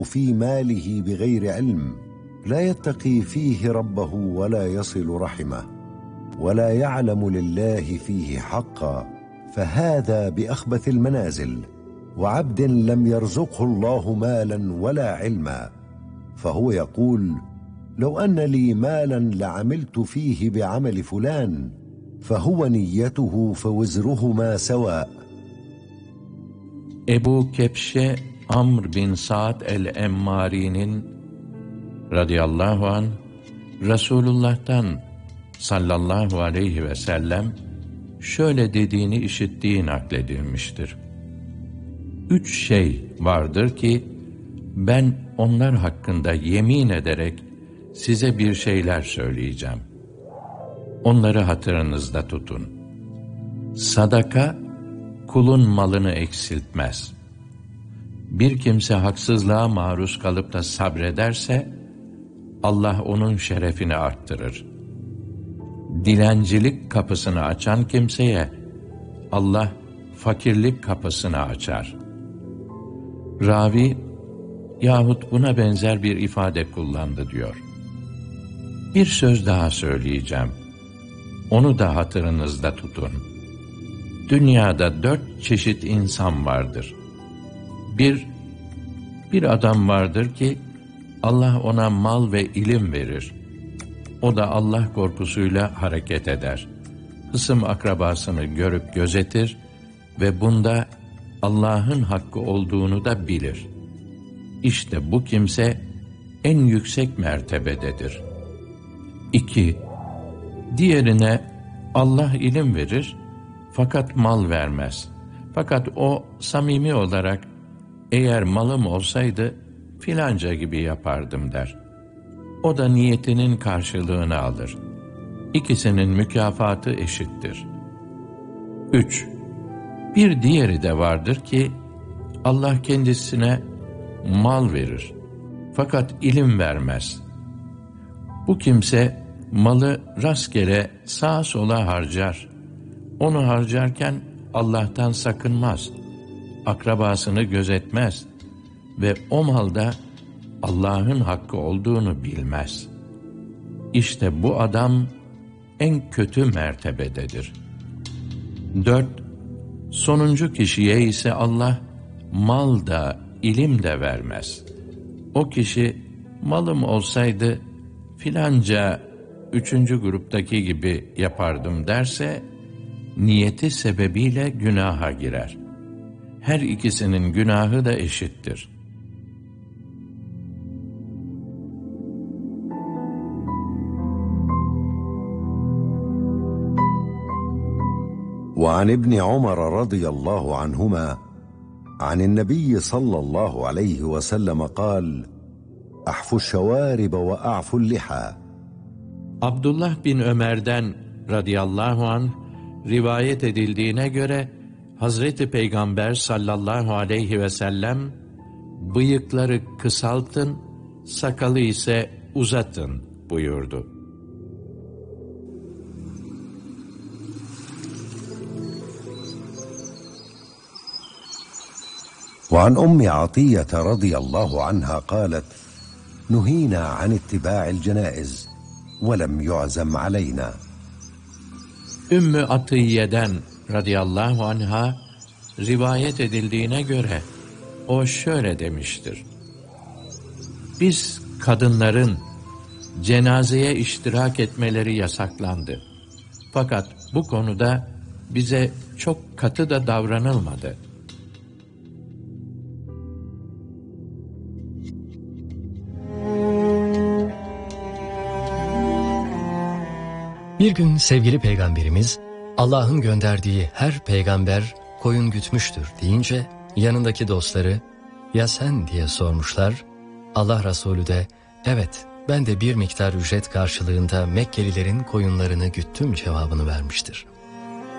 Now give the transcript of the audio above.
في ماله بغير علم لا يتقي فيه ربه ولا يصل رحمه ولا يعلم لله فيه حقا، فهذا بأخبث المنازل، وعبد لم يرزقه الله مالا ولا علما، فهو يقول: لو أن لي مالا لعملت فيه بعمل فلان، فهو نيته فوزرهما سواء. Ebu Kebşe Amr bin Sa'd el-Emmari'nin radıyallahu anh Resulullah'tan sallallahu aleyhi ve sellem şöyle dediğini işittiği nakledilmiştir. 3 şey vardır ki ben onlar hakkında yemin ederek size bir şeyler söyleyeceğim. Onları hatırınızda tutun. Sadaka kulun malını eksiltmez. Bir kimse haksızlığa maruz kalıp da sabrederse Allah onun şerefini arttırır. Dilencilik kapısını açan kimseye Allah fakirlik kapısını açar. Ravi yahut buna benzer bir ifade kullandı diyor. Bir söz daha söyleyeceğim. Onu da hatırınızda tutun. Dünyada 4 çeşit insan vardır. Bir adam vardır ki Allah ona mal ve ilim verir. O da Allah korkusuyla hareket eder. Hısım akrabasını görüp gözetir ve bunda Allah'ın hakkı olduğunu da bilir. İşte bu kimse en yüksek mertebededir. 2. Diğerine Allah ilim verir fakat mal vermez. Fakat o samimi olarak eğer malım olsaydı filanca gibi yapardım der. O da niyetinin karşılığını alır. İkisinin mükafatı eşittir. 3. Bir diğeri de vardır ki Allah kendisine mal verir fakat ilim vermez. Bu kimse malı rastgele sağa sola harcar. Onu harcarken Allah'tan sakınmaz, akrabasını gözetmez ve o malda Allah'ın hakkı olduğunu bilmez. İşte bu adam en kötü mertebededir. 4. Sonuncu kişiye ise Allah mal da ilim de vermez. O kişi malım olsaydı filanca 3. gruptaki gibi yapardım derse niyeti sebebiyle günaha girer. Her ikisinin günahı da eşittir. وعن ابن عمر رضي الله عنهما عن النبي صلى الله عليه وسلم قال: أحفوا الشوارب وأعفوا اللحى. Abdullah bin Ömer'den radıyallahu anh rivayet edildiğine göre Hazreti Peygamber sallallahu aleyhi ve sellem bıyıkları kısaltın, sakalı ise uzatın buyurdu. وعن أم عطية رضي الله عنها قالت: نهينا عن اتباع الجنائز ولم يعزم علينا. Ümmü Atiye'den radıyallahu anha rivayet edildiğine göre o şöyle demiştir: biz kadınların cenazeye iştirak etmeleri yasaklandı. Fakat bu konuda bize çok katı da davranılmadı. Bir gün sevgili peygamberimiz, Allah'ın gönderdiği her peygamber koyun gütmüştür deyince yanındaki dostları, ya sen diye sormuşlar. Allah Resulü de evet ben de bir miktar ücret karşılığında Mekkelilerin koyunlarını güttüm cevabını vermiştir.